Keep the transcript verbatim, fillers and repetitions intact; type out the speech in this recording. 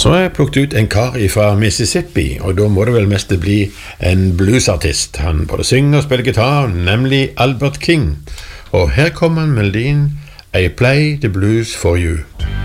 Så har jeg plukket ut en kar fra Mississippi, og da må det vel mest bli en bluesartist. Han både synger og spiller gitar, nemlig Albert King. Og her kommer melodien I Play the Blues for You.